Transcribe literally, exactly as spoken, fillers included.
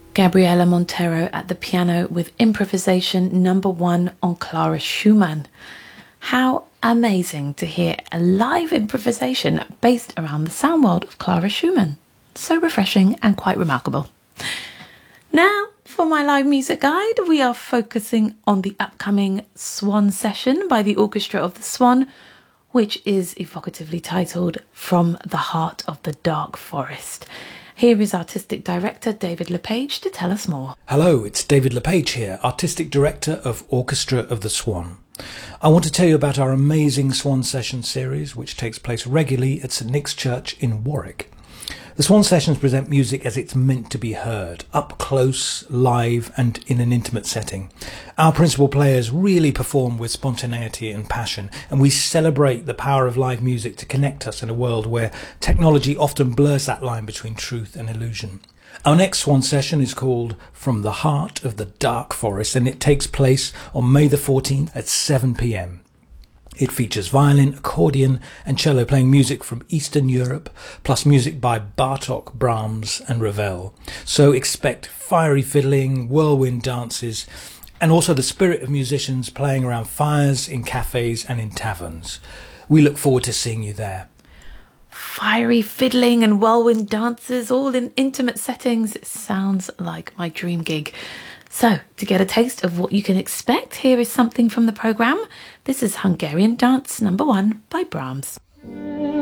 Gabriela Montero at the piano with improvisation number one on Clara Schumann. How amazing to hear a live improvisation based around the sound world of Clara Schumann. So refreshing and quite remarkable. Now, for my live music guide, we are focusing on the upcoming Swan session by the Orchestra of the Swan, which is evocatively titled From the Heart of the Dark Forest. Here is Artistic Director David LePage to tell us more. Hello, it's David LePage here, Artistic Director of Orchestra of the Swan. I want to tell you about our amazing Swan Session series, which takes place regularly at St Nick's Church in Warwick. The Swan Sessions present music as it's meant to be heard, up close, live and in an intimate setting. Our principal players really perform with spontaneity and passion, and we celebrate the power of live music to connect us in a world where technology often blurs that line between truth and illusion. Our next Swan Session is called From the Heart of the Dark Forest, and it takes place on May the fourteenth at seven p m. It features violin, accordion and cello playing music from Eastern Europe, plus music by Bartók, Brahms and Ravel. So expect fiery fiddling, whirlwind dances, and also the spirit of musicians playing around fires, in cafes and in taverns. We look forward to seeing you there. Fiery fiddling and whirlwind dances, all in intimate settings. It sounds like my dream gig. So, to get a taste of what you can expect, here is something from the programme. This is Hungarian Dance number one by Brahms.